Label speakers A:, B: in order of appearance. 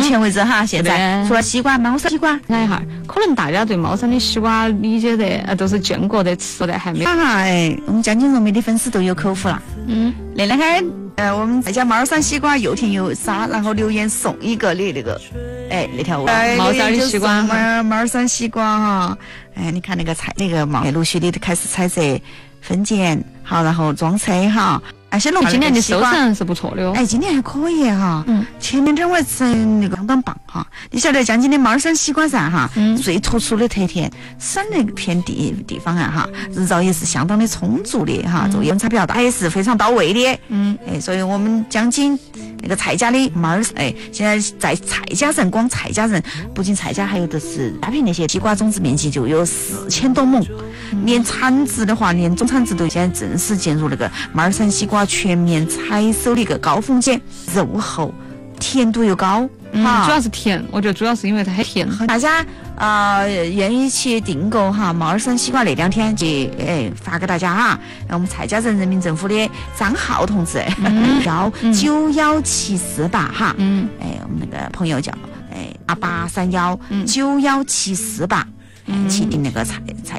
A: 前为止哈，现在除了西瓜、猫山西瓜，
B: 看一下，可能大家对猫山的西瓜理解的都是见过的、吃的，还没。
A: 我们江津糯米的粉丝都有口福了。那天我们在家猫山西瓜又甜又沙，然后留言送一个的那个，那条
B: 猫山的西瓜，
A: 猫山西瓜哈，你看那个那个毛陆续的开始采摘、分拣，好，然后装车哈。
B: 今年的收成是不错的哦。
A: 今年还可以哈。前面我吃那个相当棒哈。你晓得江津的猫山西瓜噻哈，最突出的特点，省那片地方啊哈，日照也是相当的充足的哈，这个温差比较大，也是非常到位的。所以我们江津那个蔡家的猫现在在蔡家镇，光蔡家镇不仅蔡家，还有的是大片那些西瓜种植面积就有4000多亩，连产值的话，连总产值都现在正式进入那个猫山西瓜全面采收的一个高峰期，肉厚，甜度又高。
B: 主要是甜，我觉得主要是因为它很甜。
A: 大家愿意去订购哈猫山西瓜那2天就发给大家哈，我们蔡家镇人民政府的张浩同志要91748哈，我们那个朋友叫83191748。去订那个蔡